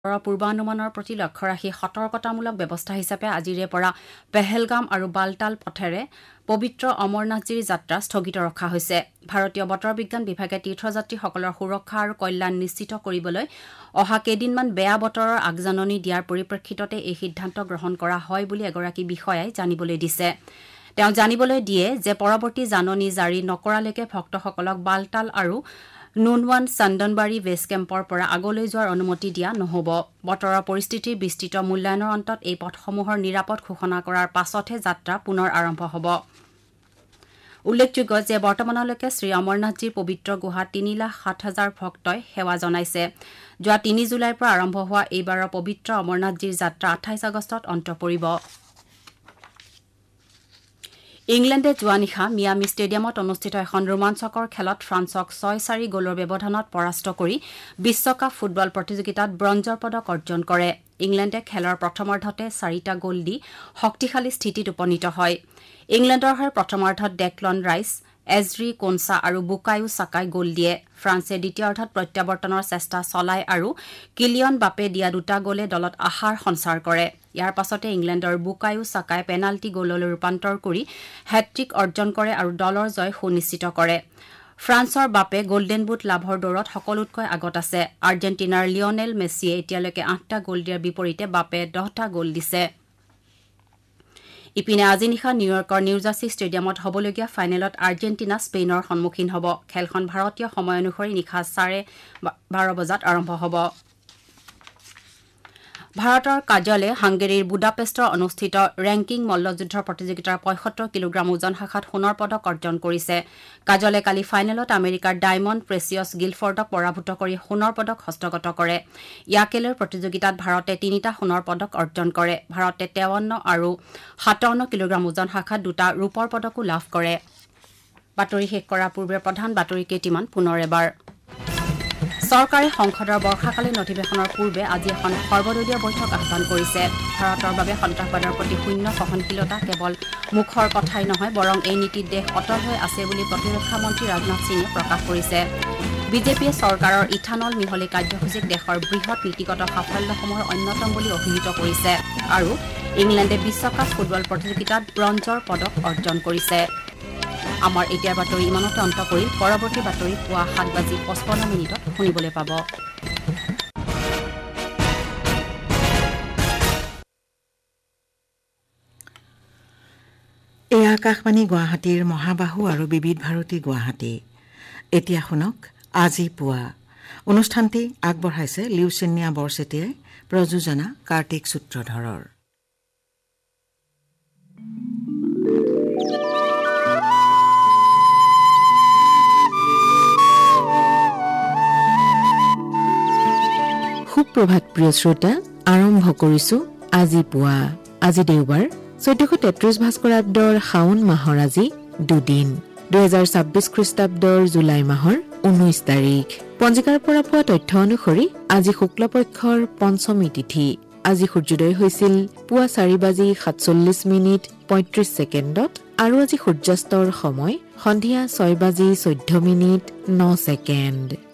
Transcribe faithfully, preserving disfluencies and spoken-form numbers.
পূৰ্বানুমানৰ প্ৰতি লক্ষ্য ৰাখি সতৰ্কতামূলক ব্যৱস্থা হিচাপে আজিৰে পৰা পেহেলগাম আৰু বালতাল পথেৰে পবিত্ৰ অমৰনাথজীৰ যাত্ৰা স্থগিত ৰখা হৈছে। ভাৰতীয় বতৰ বিজ্ঞান বিভাগে তীৰ্থযাত্ৰীসকলৰ সুৰক্ষা আৰু কল্যাণ নিশ্চিত কৰিবলৈ অহা কেইদিনমান বেয়া বতৰৰ আগজাননী দিয়াৰ পৰিপ্ৰেক্ষিততে এই সিদ্ধান্ত গ্ৰহণ কৰা হয় বুলি এগৰাকী বিষয়াই জানিবলৈ দিছে। তেওঁ জানিবলৈ দিয়ে যে পৰৱৰ্তী জাননী জাৰি নকৰালৈকে ভক্তসকলক বালতাল আৰু নুনৱান চন্দনবাৰী বেছ কেম্পৰ পৰা আগলৈ যোৱাৰ অনুমতি দিয়া নহ'ব। বতৰৰ পৰিস্থিতিৰ বিস্তৃত মূল্যায়নৰ অন্তত এই পথসমূহৰ নিৰাপদ ঘোষণা কৰাৰ পাছতহে যাত্ৰা পুনৰ আৰম্ভ হ'ব। উল্লেখযোগ্য যে বৰ্তমানলৈকে শ্ৰী অমৰনাথজীৰ পবিত্ৰ গুহাত তিনি লাখ সাত হাজাৰ ভক্তই সেৱা জনাইছে। যোৱা তিনি জুলাইৰ পৰা আৰম্ভ হোৱা এইবাৰৰ পবিত্ৰ অমৰনাথজীৰ যাত্ৰা আঠাইছ আগষ্টত অন্ত পৰিব। ইংলেণ্ডে যোৱা নিশা মিয়ামি ষ্টেডিয়ামত অনুষ্ঠিত এখন ৰোমাঞ্চকৰ খেলত ফ্ৰান্সক ছয় চাৰি গ'লৰ ব্যৱধানত পৰাস্ত কৰি বিশ্বকাপ ফুটবল প্ৰতিযোগিতাত ব্ৰঞ্জৰ পদক অৰ্জন কৰে। ইংলেণ্ডে খেলৰ প্ৰথমাৰ্ধতে চাৰিটা গ'ল দি শক্তিশালী স্থিতিত উপনীত হয়। ইংলেণ্ডৰ হৈ প্ৰথমাৰ্ধত ডেকলন ৰাইচ, এজৰি কোনছা আৰু বুকায়ো চাকাই গ'ল দিয়ে। ফ্ৰান্সে দ্বিতীয়াৰ্ধত প্ৰত্যাৱৰ্তনৰ চেষ্টা চলায় আৰু কিলিয়ন বাপে দিয়া দুটা গ'লে দলত আশাৰ সঞ্চাৰ কৰে। ইয়াৰ পাছতে ইংলেণ্ডৰ বুকায়ো চাকাই পেনাল্টি গ'ললৈ ৰূপান্তৰ কৰি হেট্ৰিক অৰ্জন কৰে আৰু দলৰ জয় সুনিশ্চিত কৰে। ফ্ৰান্সৰ বাপে গল্ডেন বুট লাভৰ দৌৰত সকলোতকৈ আগত আছে। আৰ্জেণ্টিনাৰ লিঅনেল মেছিয়ে এতিয়ালৈকে আঠটা গ'ল দিয়াৰ বিপৰীতে বাপে দহটা গ'ল দিছে। ইপিনে আজি নিশা নিউয়ৰ্কৰ নিউজাৰ্চি ষ্টেডিয়ামত হ'বলগীয়া ফাইনেলত আৰ্জেণ্টিনা স্পেইনৰ সন্মুখীন হ'ব। খেলখন ভাৰতীয় সময় অনুসৰি নিশা চাৰে বাৰ বজাত আৰম্ভ হ'ব। ভাৰতৰ কাজলে হাংগেৰীৰ বুদাপেষ্টৰ অনুষ্ঠিত ৰেংকিং মল্লযুদ্ধ প্ৰতিযোগিতাৰ পঁয়সত্তৰ কিলোগ্ৰাম ওজন শাখাত সোণৰ পদক অৰ্জন কৰিছে। কাজলে কালি ফাইনেলত আমেৰিকাৰ ডায়মণ্ড প্ৰেচিয়ছ গিলফৰ্ডক পৰাভূত কৰি সোণৰ পদক হস্তগত কৰে। ইয়াকেলৈ প্ৰতিযোগিতাত ভাৰতে তিনিটা সোণৰ পদক অৰ্জন কৰে। ভাৰতে তেৱন্ন আৰু সাতাৱন্ন কিলোগ্ৰাম ওজন শাখাত দুটা ৰূপৰ পদকো লাভ কৰে। বাতৰি শেষ কৰাৰ পূৰ্বে প্ৰধান বাতৰি কেইটিমান পুনৰ এবাৰ। চৰকাৰে সংসদৰ বৰ্ষাকালীন অধিৱেশনৰ পূৰ্বে আজি এখন সৰ্বদলীয় বৈঠক আহ্বান কৰিছে। ভাৰতৰ বাবে সন্ত্ৰাসবাদৰ প্ৰতি শূন্য সহনশীলতা কেৱল মুখৰ কথাই নহয়, বৰং এই নীতিত দেশ অটল হৈ আছে বুলি প্ৰতিৰক্ষা মন্ত্ৰী ৰাজনাথ সিঙে প্ৰকাশ কৰিছে। বিজেপিয়ে চৰকাৰৰ ইথানল মিহলি কাৰ্যসূচীক দেশৰ বৃহৎ নীতিগত সাফল্যসমূহৰ অন্যতম বুলি অভিহিত কৰিছে আৰু ইংলেণ্ডে বিশ্বকাপ ফুটবল প্ৰতিযোগিতাত ব্ৰঞ্জৰ পদক অৰ্জন কৰিছে। আমাৰ এতিয়াৰ বাতৰি ইমানতে অন্ত পৰিল। পৰৱৰ্তী বাতৰি পুৱা সাত বাজি পঁচপন্ন মিনিটত শুনিবলৈ পাব। এই আকাশবাণী গুৱাহাটীৰ মহাবাহু আৰু বিবিধ ভাৰতী গুৱাহাটী। এতিয়া শুনক আজি পুৱা অনুষ্ঠানটি আগবঢ়াইছে লিউচিনিয়া বৰচেতিয়াই, প্ৰযোজনা কাৰ্তিক সূত্ৰধৰৰ। সুপ্ৰভাত প্ৰিয় শ্ৰোতা, আৰম্ভ কৰিছো আজি পুৱা। আজি দেওবাৰ, চৈধ্যশ তেত্ৰিশ ভাস্কৰাব্দৰ শাওণ মাহৰ আজি দুদিন, দুহেজাৰ ছাব্বিশ খ্ৰীষ্টাব্দৰ জুলাই মাহৰ ঊনৈশ তাৰিখ। পঞ্জিকাৰ পৰা পোৱা তথ্য অনুসৰি আজি শুক্লপক্ষৰ পঞ্চমী তিথি। আজি সূৰ্যোদয় হৈছিল পুৱা চাৰি বাজি সাতচল্লিশ মিনিট পঁয়ত্ৰিশ ছেকেণ্ডত আৰু আজি সূৰ্যাস্তৰ সময় সন্ধিয়া ছয় বাজি চৈধ্য মিনিট ন ছেকেণ্ড।